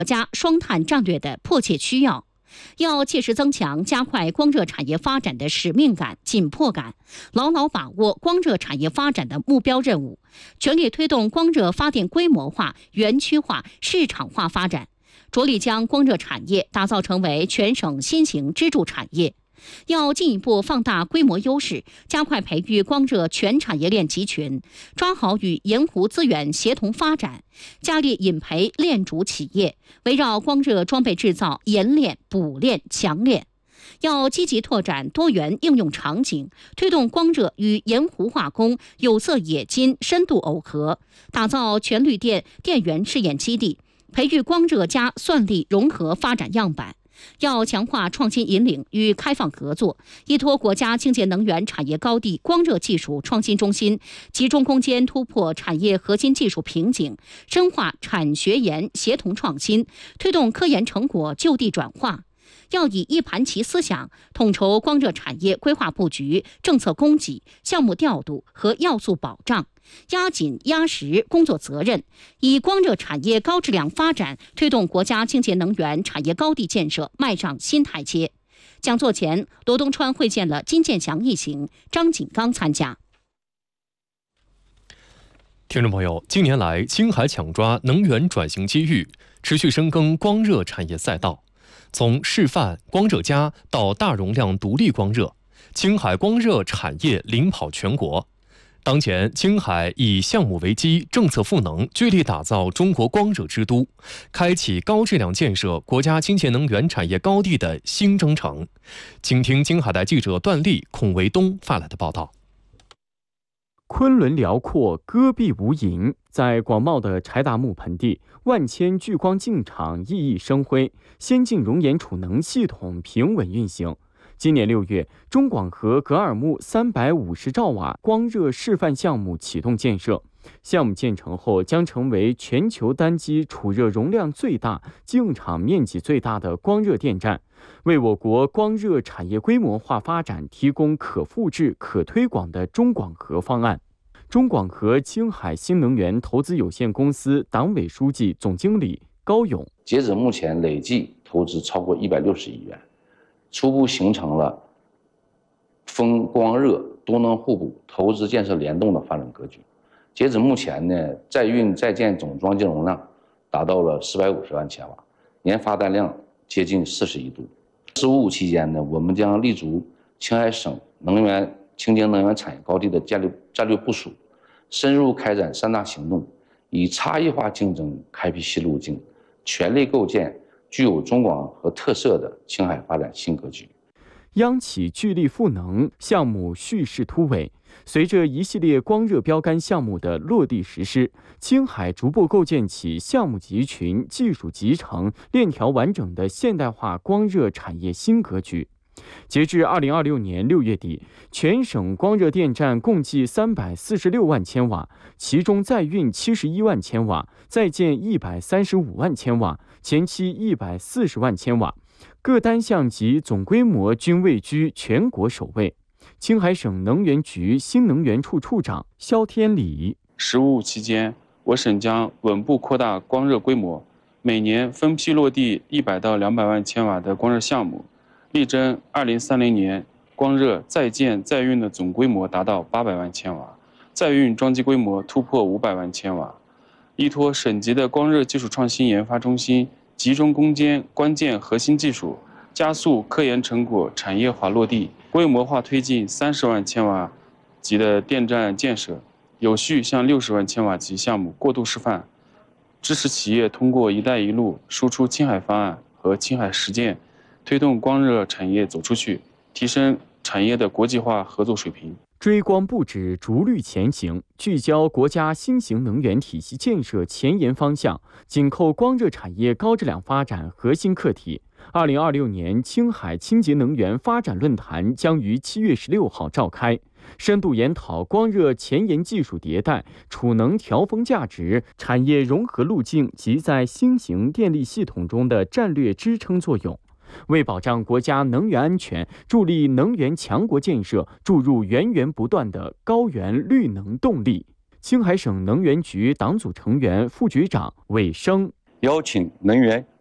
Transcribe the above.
家双碳战略的迫切需要。要切实增强加快光热产业发展的使命感、紧迫感，牢牢把握光热产业发展的目标任务，全力推动光热发电规模化、园区化、市场化发展，着力将光热产业打造成为全省新型支柱产业。要进一步放大规模优势，加快培育光热全产业链集群，抓好与盐湖资源协同发展，加力引培链主企业，围绕光热装备制造研链、补链、强链。要积极拓展多元应用场景，推动光热与盐湖化工、有色冶金深度耦合，打造全绿电电源试验基地，培育光热加算力融合发展样板。要强化创新引领与开放合作，依托国家清洁能源产业高地光热技术创新中心，集中攻坚突破产业核心技术瓶颈，深化产学研协同创新，推动科研成果就地转化。要以一盘棋思想统筹光热产业规划布局、政策供给、项目调度和要素保障，压紧压实工作责任，以光热产业高质量发展推动国家清洁能源产业高地建设迈上新台阶。讲座前，罗东川会见了金建祥一行，张锦刚参加。 听众朋友，近年来，青海抢抓能源转型机遇，持续深耕光热产业赛道。从示范光热加到大容量独立光热，青海光热产业领跑全国。当前，青海以项目为基，政策赋能，聚力打造中国光热之都，开启高质量建设国家清洁能源产业高地的新征程。请听青海台记者段丽、孔维东发来的报道。 昆仑辽阔，戈壁无垠，在广袤的柴达木盆地，万千聚光镜厂熠熠生辉，先进熔岩储能系统平稳运行。今年6月，中广核格尔木350兆瓦光热示范项目启动建设。项目建成后，将成为全球单机储热容量最大、净场面积最大的光热电站，为我国光热产业规模化发展提供可复制、可推广的中广核方案。中广核青海新能源投资有限公司党委书记、总经理高勇， 截止目前累计投资超过160亿元，初步形成了风光热多能互补、投资建设联动的发展格局。截止目前呢，在运在建总装机容量达到了450万千瓦，年发单量接近40亿度。15期间呢，我们将立足青海省清洁能源产业高地的战略部署，深入开展3大行动，以差异化竞争开辟新路径，全力构建具有中广核特色的青海发展新格局。 央企聚力赋能，项目蓄势突围。随着一系列光热标杆项目的落地实施，青海逐步构建起项目集群、技术集成、链条完整的现代化光热产业新格局。截至2026年6月底，全省光热电站共计346万千瓦，其中在运71万千瓦，在建135万千瓦，前期140万千瓦，各单项及总规模均位居全国首位。青海省能源局新能源处处长肖天礼 ，15期间，我省将稳步扩大光热规模，每年分批落地100到200万千瓦的光热项目，力争2030年光热在建在运的总规模达到800万千瓦，在运装机规模突破500万千瓦。依托省级的光热技术创新研发中心，集中攻坚关键核心技术，加速科研成果产业化落地，规模化推进30万千瓦级的电站建设，有序向60万千瓦级项目过渡示范，支持企业通过“一带一路”输出青海方案和青海实践，推动光热产业走出去，提升产业的国际化合作水平。 追光不止，逐绿前行，聚焦国家新型能源体系建设前沿方向，紧扣光热产业高质量发展核心课题。2026年青海清洁能源发展论坛将于7月16号召开，深度研讨光热前沿技术迭代、储能调峰价值、产业融合路径及在新型电力系统中的战略支撑作用。为保障国家能源安全，助力能源强国建设，注入源源不断的高源绿能动力。青海省能源局党组成员、副局长韦生， 邀请能源